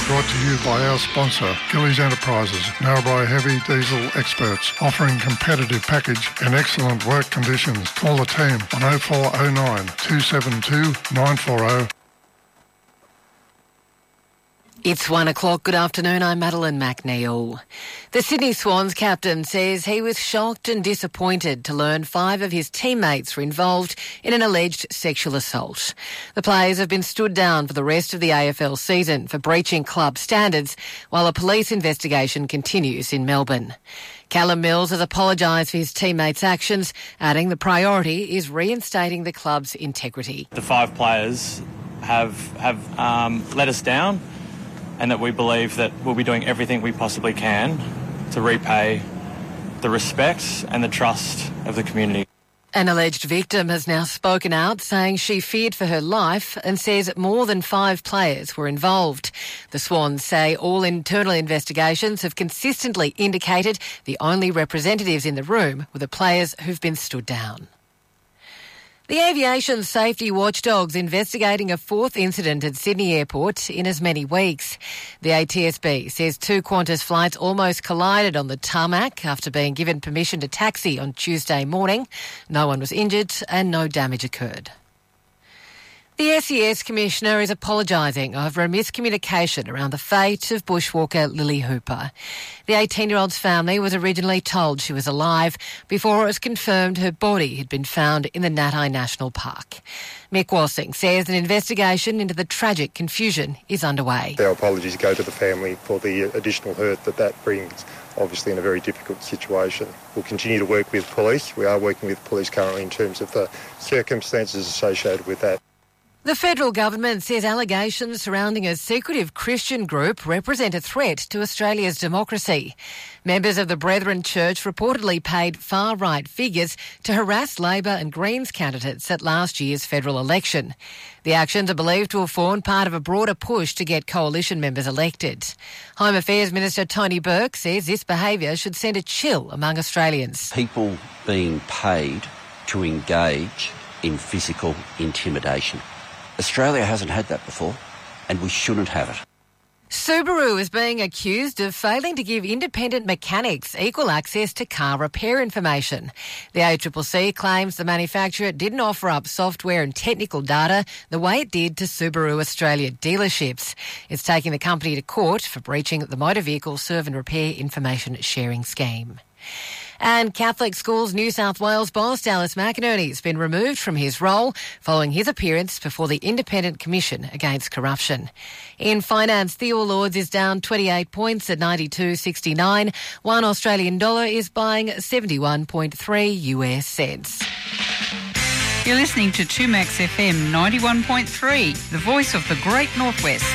brought to you by our sponsor, Gillies Enterprises, Narrabri heavy diesel experts, offering competitive package and excellent work conditions. Call the team on 0409 272 940. It's 1 o'clock. Good afternoon. I'm Madeline McNeil. The Sydney Swans captain says he was shocked and disappointed to learn 5 of his teammates were involved in an alleged sexual assault. The players have been stood down for the rest of the AFL season for breaching club standards, while a police investigation continues in Melbourne. Callum Mills has apologised for his teammates' actions, adding the priority is reinstating the club's integrity. The 5 players have let us down, and that we believe that we'll be doing everything we possibly can to repay the respect and the trust of the community. An alleged victim has now spoken out, saying she feared for her life and says more than 5 players were involved. The Swans say all internal investigations have consistently indicated the only representatives in the room were the players who've been stood down. The aviation safety watchdog's investigating a 4th incident at Sydney Airport in as many weeks. The ATSB says 2 Qantas flights almost collided on the tarmac after being given permission to taxi on Tuesday morning. No one was injured and no damage occurred. The SES Commissioner is apologising over a miscommunication around the fate of bushwalker Lily Hooper. The 18-year-old's family was originally told she was alive before it was confirmed her body had been found in the Natai National Park. Mick Wassing says an investigation into the tragic confusion is underway. Our apologies go to the family for the additional hurt that brings, obviously in a very difficult situation. We'll continue to work with police. We are working with police currently in terms of the circumstances associated with that. The federal government says allegations surrounding a secretive Christian group represent a threat to Australia's democracy. Members of the Brethren Church reportedly paid far-right figures to harass Labor and Greens candidates at last year's federal election. The actions are believed to have formed part of a broader push to get coalition members elected. Home Affairs Minister Tony Burke says this behaviour should send a chill among Australians. People being paid to engage in physical intimidation. Australia hasn't had that before, and we shouldn't have it. Subaru is being accused of failing to give independent mechanics equal access to car repair information. The ACCC claims the manufacturer didn't offer up software and technical data the way it did to Subaru Australia dealerships. It's taking the company to court for breaching the Motor Vehicle Serve and Repair Information Sharing Scheme. And Catholic Schools New South Wales boss Dallas McInerney has been removed from his role following his appearance before the Independent Commission Against Corruption. In finance, the All Ords is down 28 points at 92.69. $1 Australian dollar is buying 71.3 US cents. You're listening to 2Max FM 91.3, the voice of the Great Northwest.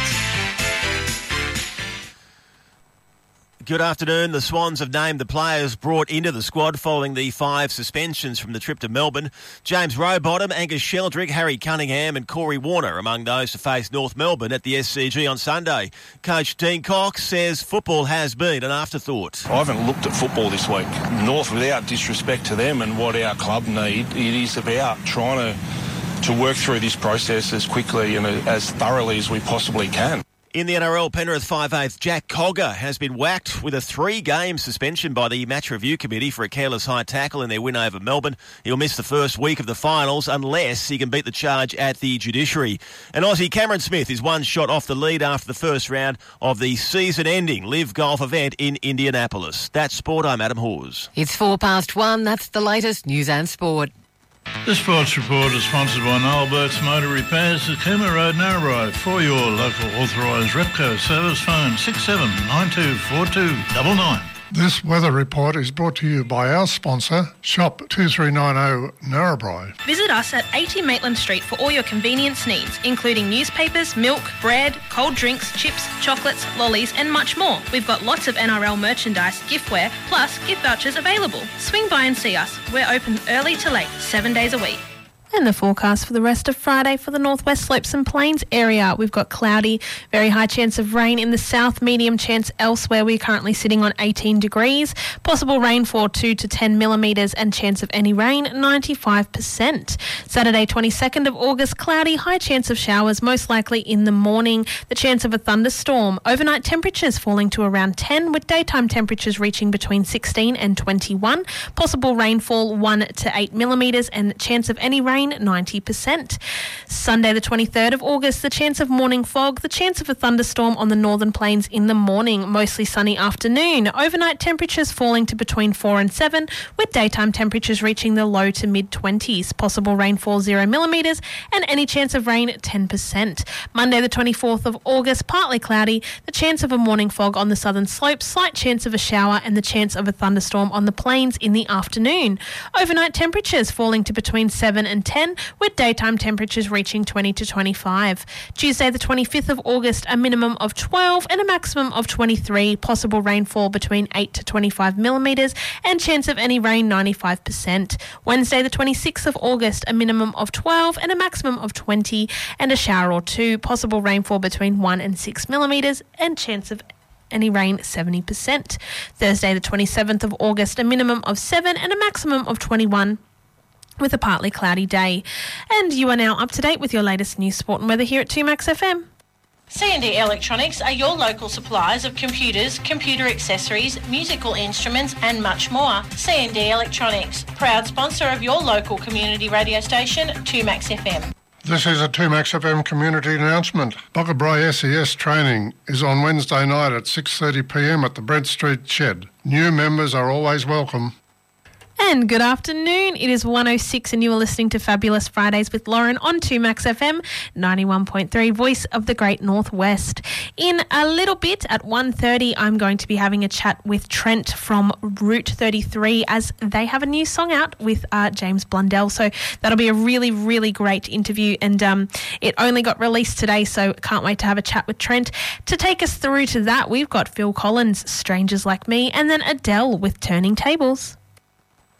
Good afternoon. The Swans have named the players brought into the squad following the 5 suspensions from the trip to Melbourne. James Rowbottom, Angus Sheldrick, Harry Cunningham and Corey Warner among those to face North Melbourne at the SCG on Sunday. Coach Dean Cox says football has been an afterthought. I haven't looked at football this week. North, without disrespect to them and what our club need, it is about trying to work through this process as quickly and as thoroughly as we possibly can. In the NRL, Penrith 5/8 Jack Cogger has been whacked with a 3-game suspension by the Match Review Committee for a careless high tackle in their win over Melbourne. He'll miss the first week of the finals unless he can beat the charge at the judiciary. And Aussie Cameron Smith is 1 shot off the lead after the first round of the season-ending Live Golf event in Indianapolis. That's sport. I'm Adam Hawes. It's 1:04. That's the latest news and sport. The Sports Report is sponsored by Noel Burke's Motor Repairs at Cooma Road, Narrabri. For your local authorised Repco service, phone 67924299. This weather report is brought to you by our sponsor, Shop 2390 Narrabri. Visit us at 80 Maitland Street for all your convenience needs, including newspapers, milk, bread, cold drinks, chips, chocolates, lollies and much more. We've got lots of NRL merchandise, giftware, plus gift vouchers available. Swing by and see us. We're open early to late, 7 days a week. And the forecast for the rest of Friday for the northwest slopes and plains area. We've got cloudy, very high chance of rain in the south, medium chance elsewhere. We're currently sitting on 18 degrees. Possible rainfall 2 to 10 millimetres and chance of any rain 95%. Saturday 22nd of August, cloudy, high chance of showers, most likely in the morning. The chance of a thunderstorm. Overnight temperatures falling to around 10 with daytime temperatures reaching between 16 and 21. Possible rainfall 1 to 8 millimetres and chance of any rain 90%. Sunday the 23rd of August, the chance of morning fog, the chance of a thunderstorm on the northern plains in the morning, mostly sunny afternoon. Overnight temperatures falling to between 4 and 7 with daytime temperatures reaching the low to mid-20s. Possible rainfall 0 millimetres and any chance of rain 10%. Monday the 24th of August, partly cloudy, the chance of a morning fog on the southern slopes, slight chance of a shower and the chance of a thunderstorm on the plains in the afternoon. Overnight temperatures falling to between 7 and 10 with daytime temperatures reaching 20 to 25. Tuesday the 25th of August, a minimum of 12 and a maximum of 23. Possible rainfall between 8 to 25 millimetres and chance of any rain 95%. Wednesday the 26th of August, a minimum of 12 and a maximum of 20 and a shower or two. Possible rainfall between 1 and 6 millimetres and chance of any rain 70%. Thursday the 27th of August, a minimum of 7 and a maximum of 21. With a partly cloudy day. And you are now up to date with your latest news, sport and weather here at 2Max FM. C&D Electronics are your local suppliers of computers, computer accessories, musical instruments and much more. C&D Electronics, proud sponsor of your local community radio station, 2Max FM. This is a 2Max FM community announcement. Boggabri SES training is on Wednesday night at 6:30pm at the Brent Street Shed. New members are always welcome. And good afternoon. It is 1:06 and you are listening to Fabulous Fridays with Lauren on 2Max FM 91.3, Voice of the Great Northwest. In a little bit at 1:30, I'm going to be having a chat with Trent from Route 33 as they have a new song out with James Blundell. So that'll be a really, really great interview and it only got released today, so can't wait to have a chat with Trent. To take us through to that, we've got Phil Collins, Strangers Like Me, and then Adele with Turning Tables.